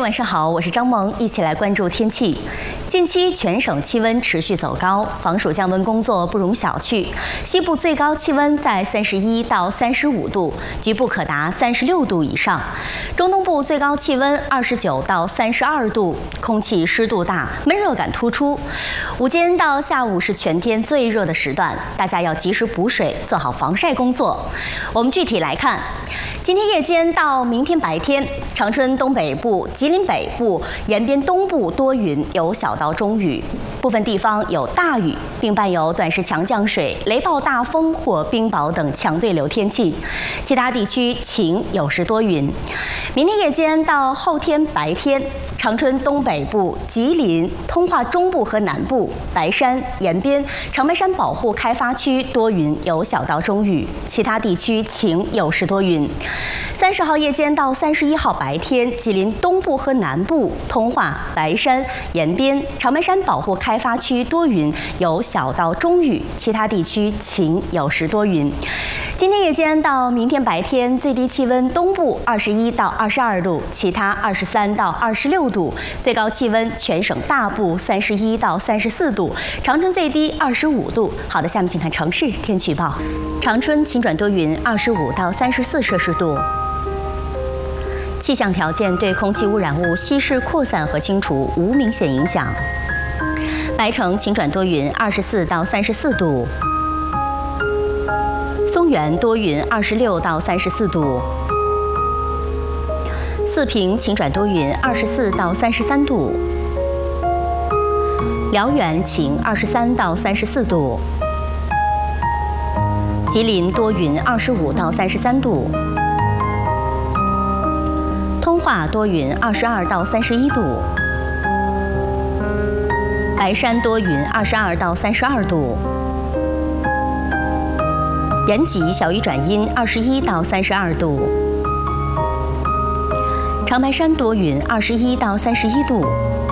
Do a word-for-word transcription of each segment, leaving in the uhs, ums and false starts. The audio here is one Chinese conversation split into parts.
晚上好，我是张萌，一起来关注天气。近期全省气温持续走高，防暑降温工作不容小觑。西部最高气温在三十一到三十五度，局部可达三十六度以上。中东部最高气温二十九到三十二度，空气湿度大，闷热感突出。午间到下午是全天最热的时段，大家要及时补水，做好防晒工作。我们具体来看。 今天夜间到明天白天，长春东北部、吉林北部、延边东部多云，有小到中雨，部分地方有大雨，并伴有短时强降水、雷暴大风或冰雹等强对流天气。其他地区晴，有时多云。明天夜间到后天白天，长春东北部、吉林、通化中部和南部、白山、延边、长白山保护开发区多云，有小到中雨，其他地区晴，有时多云。 三十号夜间到三十一号白天，吉林东部和南部、通化、白山、延边、长白山保护开发区多云，有小到中雨，其他地区晴，有时多云。今天夜间到明天白天，最低气温东部二十一到二十二度，其他二十三到二十六度，最高气温全省大部三十一到三十四度，长春最低二十五度。好的，下面请看城市天气预报。长春晴转多云，二十五到三十四摄氏度。 气象条件对空气污染物稀释、扩散和清除无明显影响。白城晴转多云，二十四到三十四度。松原多云，二十六到三十四度。四平晴转多云，二十四到三十三度。辽源晴，二十三到三十四度。吉林多云，二十五到三十三度。 通化多云，二十二到三十一度；白山多云，二十二到三十二度；延吉小雨转阴，二十一到三十二度；长白山多云，二十一到三十一度；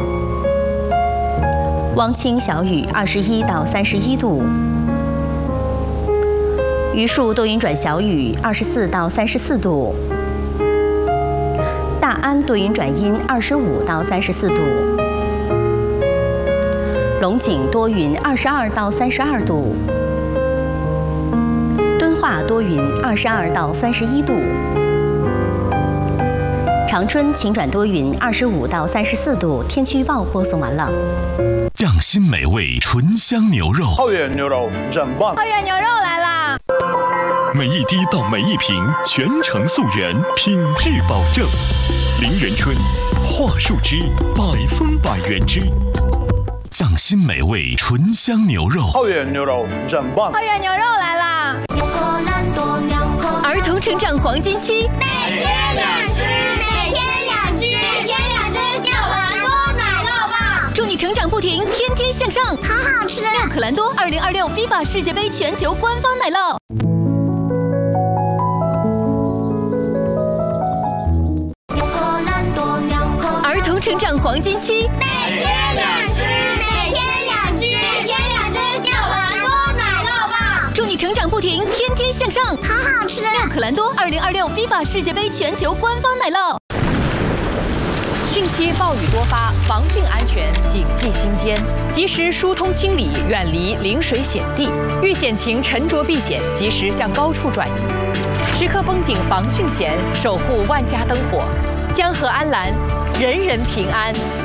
汪清小雨，二十一到三十一度；榆树多云转小雨，二十四到三十四度。 大安多云转阴，二十五到三十四度；龙井多云，二十二到三十二度；敦化多云，二十二到三十一度；长春晴转多云，二十五到三十四度。天气预报播送完了。 匠心美味醇香牛肉， 浩远牛肉真棒！ 浩远牛肉来啦！ 每一滴到每一瓶，全程溯源，品质保证。林源春，桦树汁，百分百原汁。匠心美味醇香牛肉， 浩远牛肉真棒！ 浩远牛肉来啦！儿童成长黄金期， 每天两只，每天两只，每天两只妙可蓝多奶酪棒， 祝你成长不停，天天向上， 好好吃！ 妙可蓝多二零二六 FIFA 世界杯全球官方奶酪。 成长黄金期， 每天两只，每天两只，每天两只妙可蓝多奶酪棒， 祝你成长不停，天天向上， 好好吃！ 妙可蓝多二零二六 FIFA 世界杯全球官方奶酪。 汛期暴雨多发，防汛安全谨记心间，及时疏通清理，远离临水险地。遇险情沉着避险，及时向高处转移，时刻绷紧防汛弦，守护万家灯火，江河安澜。 人人平安。